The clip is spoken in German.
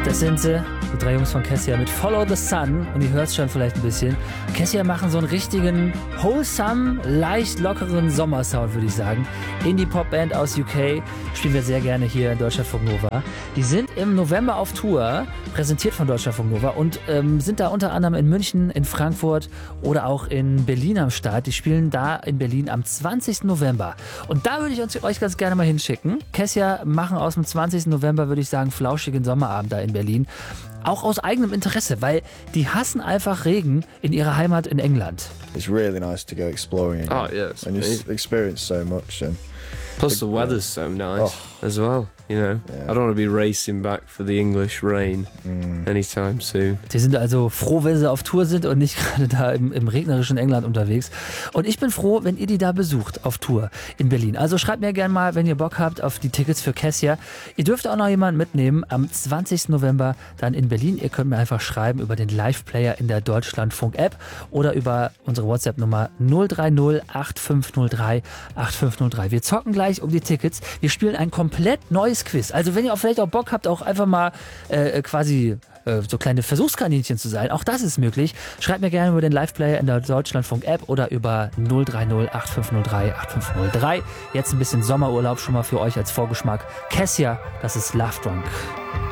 Das sind sie, die drei Jungs von Kessia mit Follow the Sun. Und ihr hört es schon vielleicht ein bisschen. Kessia machen so einen richtigen wholesome, leicht lockeren Sommersound, würde ich sagen. Indie-Pop-Band aus UK. Spielen wir sehr gerne hier in Deutschlandfunk Nova. Die sind im November auf Tour, präsentiert von Deutschlandfunk Nova. Und sind da unter anderem in München, in Frankfurt oder auch in Berlin am Start. Die spielen da in Berlin am 20. November. Und da würde ich euch ganz gerne mal hinschicken. Kessia machen aus dem 20. November, würde ich sagen, flauschigen Sommerabend da in Berlin. Auch aus eigenem Interesse, weil die hassen einfach Regen in ihrer Heimat in England. It's really nice to go exploring again. Oh yeah, it's and you amazing. experience so much. And Plus the weather's so nice as well. You know, I don't want to be racing back for the English rain anytime soon. Die sind also froh, wenn sie auf Tour sind und nicht gerade da im regnerischen England unterwegs. Und ich bin froh, wenn ihr die da besucht auf Tour in Berlin. Also schreibt mir gerne mal, wenn ihr Bock habt auf die Tickets für Kessia. Ihr dürft auch noch jemanden mitnehmen am 20. November dann in Berlin. Ihr könnt mir einfach schreiben über den Live-Player in der Deutschlandfunk-App oder über unsere WhatsApp-Nummer 030 8503 8503. Wir zocken gleich um die Tickets. Wir spielen ein komplett neues Quiz. Also wenn ihr auch vielleicht auch Bock habt, auch einfach mal so kleine Versuchskaninchen zu sein, auch das ist möglich. Schreibt mir gerne über den Live-Player in der Deutschlandfunk-App oder über 030 8503 8503. Jetzt ein bisschen Sommerurlaub schon mal für euch als Vorgeschmack. Kessia, das ist Love Drunk.